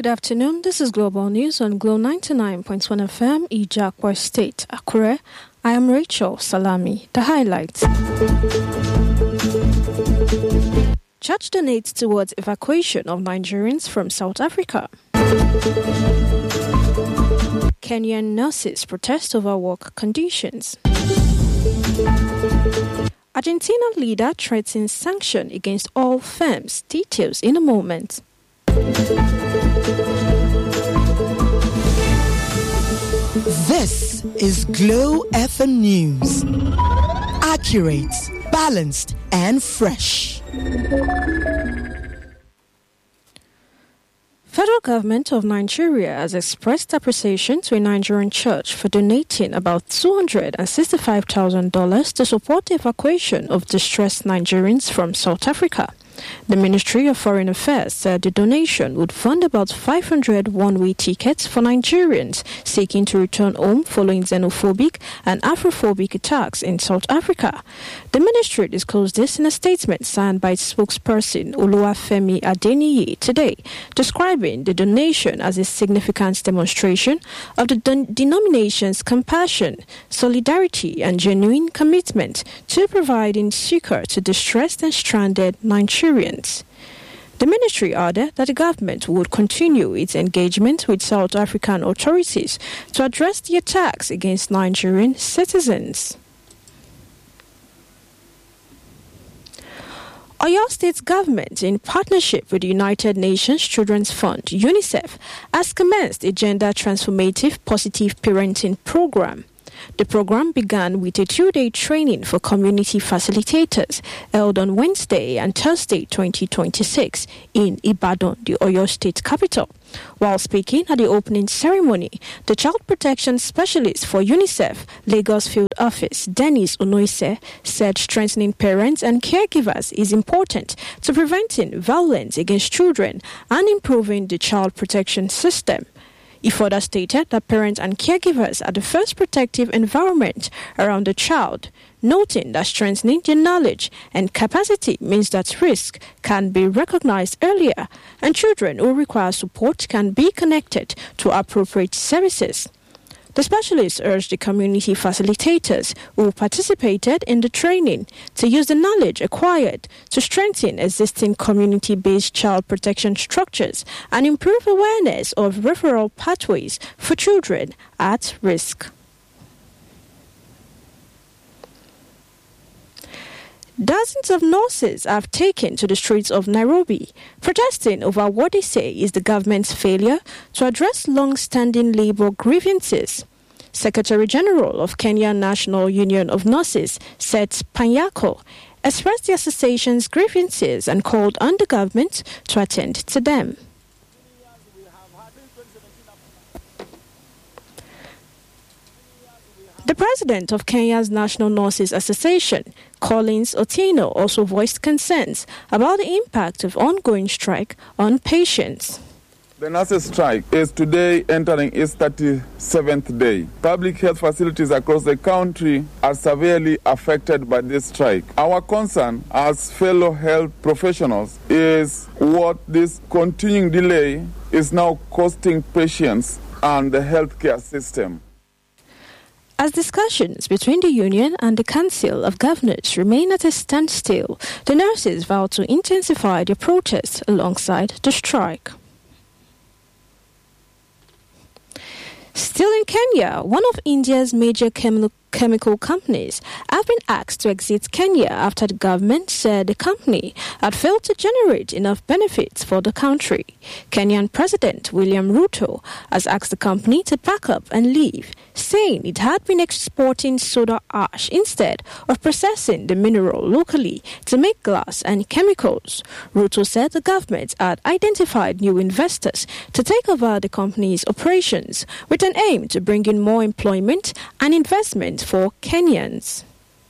Good afternoon. This is Global News on Glow 99.1 FM, Ijakwa State, Akure. I am Rachel Salami. The highlights. Church donates towards evacuation of Nigerians from South Africa. Kenyan nurses protest over work conditions. Argentina leader threatens sanction against all firms. Details in a moment. This is Glow FM News. Accurate, balanced, and fresh. Federal government of Nigeria has expressed appreciation to a Nigerian church for donating about $265,000 to support the evacuation of distressed Nigerians from South Africa. The Ministry of Foreign Affairs said the donation would fund about 500 one-way tickets for Nigerians seeking to return home following xenophobic and Afrophobic attacks in South Africa. The ministry disclosed this in a statement signed by its spokesperson Oluwafemi Adeniyi today, describing the donation as a significant demonstration of the denomination's compassion, solidarity, and genuine commitment to providing succor to distressed and stranded Nigerians. The ministry added that the government would continue its engagement with South African authorities to address the attacks against Nigerian citizens. Oyo State government, in partnership with the United Nations Children's Fund, UNICEF, has commenced a gender transformative positive parenting program. The program began with a 2-day training for community facilitators held on Wednesday and Thursday 2026 in Ibadan, the Oyo State capital. While speaking at the opening ceremony, the child protection specialist for UNICEF Lagos Field Office, Dennis Onoise, said strengthening parents and caregivers is important to preventing violence against children and improving the child protection system. He further stated that parents and caregivers are the first protective environment around the child, noting that strengthening their knowledge and capacity means that risk can be recognized earlier and children who require support can be connected to appropriate services. The specialist urged the community facilitators who participated in the training to use the knowledge acquired to strengthen existing community-based child protection structures and improve awareness of referral pathways for children at risk. Dozens of nurses have taken to the streets of Nairobi, protesting over what they say is the government's failure to address long-standing labor grievances. Secretary General of Kenya National Union of Nurses, Seth Panyako, expressed the association's grievances and called on the government to attend to them. The president of Kenya's National Nurses Association, Collins Otieno, also voiced concerns about the impact of ongoing strike on patients. The nurses' strike is today entering its 37th day. Public health facilities across the country are severely affected by this strike. Our concern as fellow health professionals is what this continuing delay is now costing patients and the healthcare system. As discussions between the union and the Council of Governors remain at a standstill, the nurses vow to intensify their protests alongside the strike. Still in Kenya, one of India's major chemical companies have been asked to exit Kenya after the government said the company had failed to generate enough benefits for the country. Kenyan President William Ruto has asked the company to pack up and leave, saying it had been exporting soda ash instead of processing the mineral locally to make glass and chemicals. Ruto said the government had identified new investors to take over the company's operations with an aim to bring in more employment and investment for Kenyans.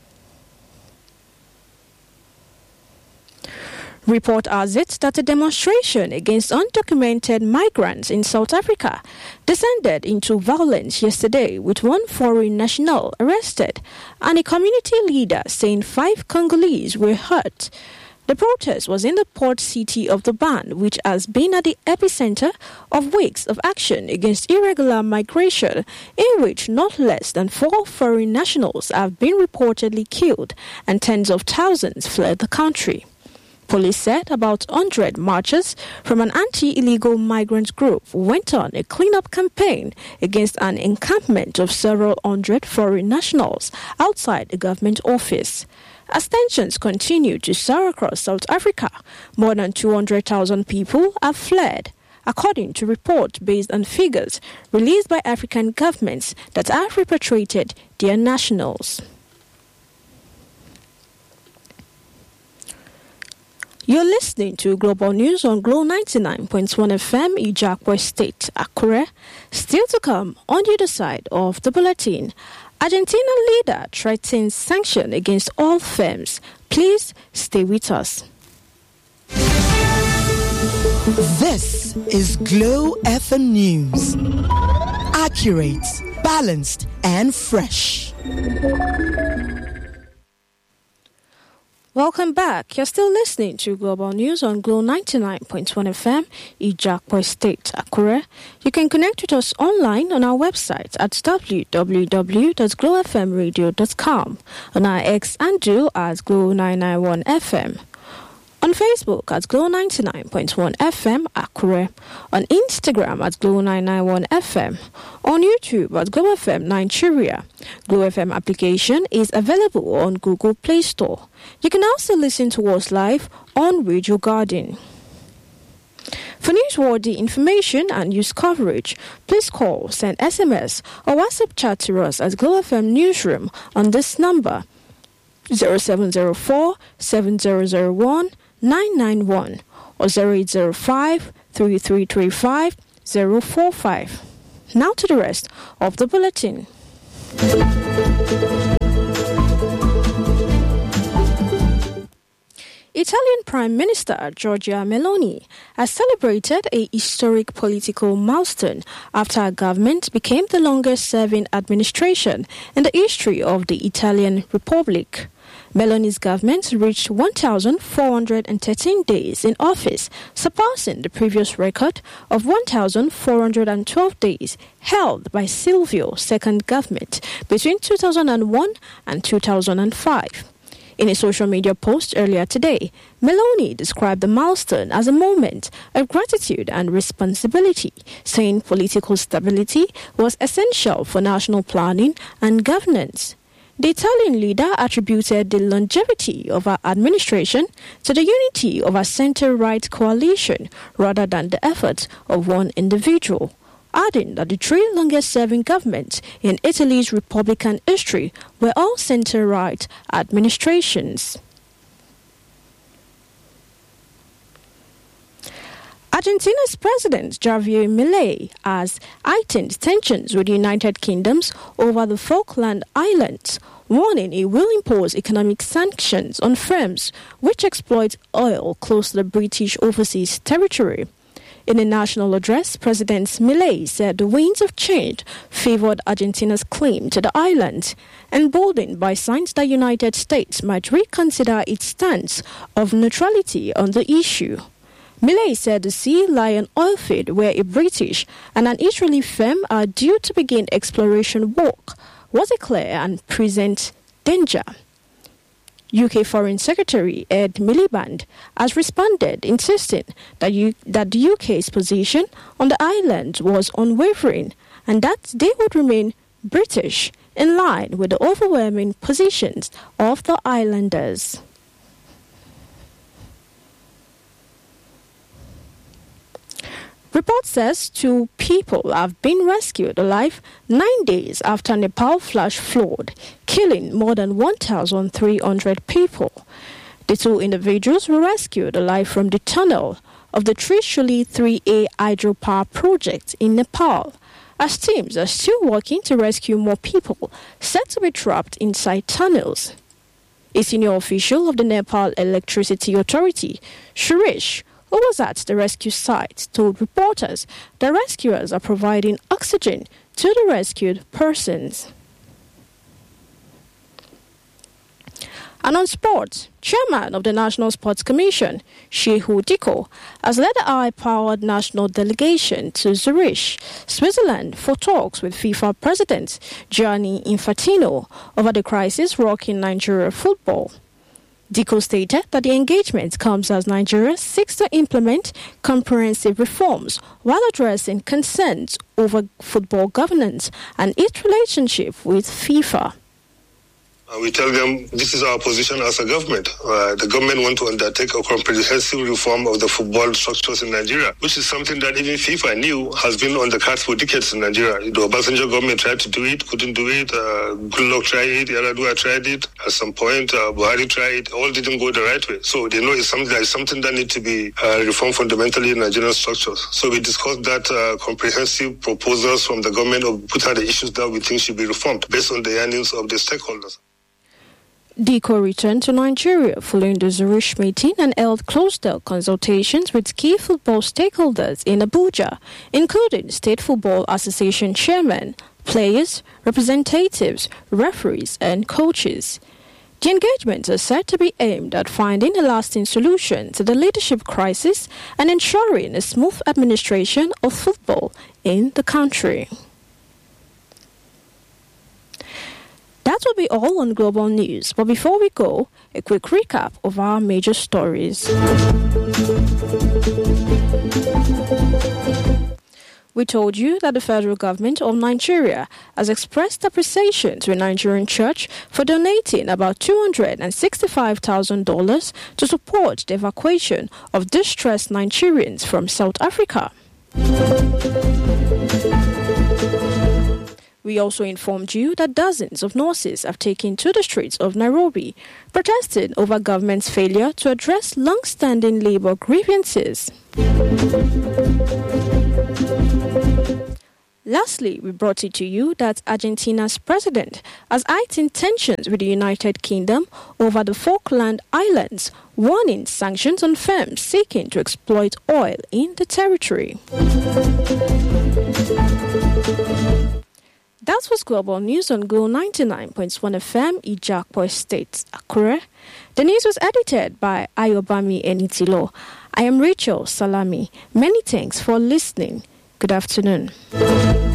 Report has it that a demonstration against undocumented migrants in South Africa descended into violence yesterday, with one foreign national arrested and a community leader saying 5 Congolese were hurt. The protest was in the port city of Durban, which has been at the epicenter of weeks of action against irregular migration, in which not less than 4 foreign nationals have been reportedly killed and tens of thousands fled the country. Police said about 100 marchers from an anti-illegal migrant group went on a clean-up campaign against an encampment of several hundred foreign nationals outside the government office. As tensions continue to soar across South Africa, more than 200,000 people have fled, according to reports based on figures released by African governments that have repatriated their nationals. You're listening to Global News on Glow 99.1 FM, Ijakwe State, Akure. Still to come on the other side of the bulletin. Argentina leader threatens sanction against all firms. Please stay with us. This is Glow FM News. Accurate, balanced, and fresh. Welcome back. You're still listening to Global News on Glow 99.1 FM, Ijakwe State, Akure. You can connect with us online on our website at www.glowfmradio.com, on our X handle at Glow991FM, on Facebook at Glow99.1 FM, Akure, on Instagram at Glow991FM, on YouTube at Glow FM Nigeria. Glow FM application is available on Google Play Store. You can also listen to us live on Radio Garden. For newsworthy information and news coverage, please call, send SMS, or WhatsApp chat to us at Glow FM Newsroom on this number 0704 7001 991 or 0805 3335 045. Now to the rest of the bulletin. Italian Prime Minister Giorgia Meloni has celebrated a historic political milestone after her government became the longest-serving administration in the history of the Italian Republic. Meloni's government reached 1,413 days in office, surpassing the previous record of 1,412 days held by Silvio's second government between 2001 and 2005. In a social media post earlier today, Meloni described the milestone as a moment of gratitude and responsibility, saying political stability was essential for national planning and governance. The Italian leader attributed the longevity of her administration to the unity of a center-right coalition rather than the efforts of one individual, adding that the 3 longest-serving governments in Italy's Republican history were all center-right administrations. Argentina's President Javier Milei has heightened tensions with the United Kingdom over the Falkland Islands, warning it will impose economic sanctions on firms which exploit oil close to the British overseas territory. In a national address, President Milei said the winds of change favored Argentina's claim to the island, emboldened by signs that the United States might reconsider its stance of neutrality on the issue. Milei said the Sea Lion oil field, where a British and an Israeli firm are due to begin exploration work, was a clear and present danger. UK Foreign Secretary Ed Miliband has responded, insisting that the UK's position on the island was unwavering and that they would remain British, in line with the overwhelming positions of the islanders. Report says 2 people have been rescued alive 9 days after Nepal flash flood, killing more than 1,300 people. The 2 individuals were rescued alive from the tunnel of the Trishuli 3A hydropower project in Nepal, as teams are still working to rescue more people said to be trapped inside tunnels. A senior official of the Nepal Electricity Authority, Suresh, who was at the rescue site, told reporters that rescuers are providing oxygen to the rescued persons. And on sports, Chairman of the National Sports Commission, Shehu Diko, has led a high-powered national delegation to Zurich, Switzerland, for talks with FIFA President Gianni Infantino over the crisis rocking Nigeria football. Diko stated that the engagement comes as Nigeria seeks to implement comprehensive reforms while addressing concerns over football governance and its relationship with FIFA. We tell them this is our position as a government. The government wants to undertake a comprehensive reform of the football structures in Nigeria, which is something that even FIFA knew has been on the cards for decades in Nigeria. The Obasanjo government tried to do it, couldn't do it. Goodluck tried it, Yar'Adua tried it. At some point, Buhari tried it. All didn't go the right way. So they know it's something that needs to be reformed fundamentally in Nigerian structures. So we discussed that comprehensive proposals from the government of what are the issues that we think should be reformed based on the yearnings of the stakeholders. Diko returned to Nigeria following the Zurich meeting and held closed-door consultations with key football stakeholders in Abuja, including State Football Association chairmen, players, representatives, referees, and coaches. The engagements are said to be aimed at finding a lasting solution to the leadership crisis and ensuring a smooth administration of football in the country. That will be all on Global News. But before we go, a quick recap of our major stories. We told you that the federal government of Nigeria has expressed appreciation to a Nigerian church for donating about $265,000 to support the evacuation of distressed Nigerians from South Africa. We also informed you that dozens of nurses have taken to the streets of Nairobi, protesting over government's failure to address long-standing labor grievances. Lastly, we brought it to you that Argentina's president has heightened tensions with the United Kingdom over the Falkland Islands, warning sanctions on firms seeking to exploit oil in the territory. That was Global News on Go 99.1 FM, Ijakpo State, Akure. The news was edited by Ayobami Enitilo. I am Rachel Salami. Many thanks for listening. Good afternoon.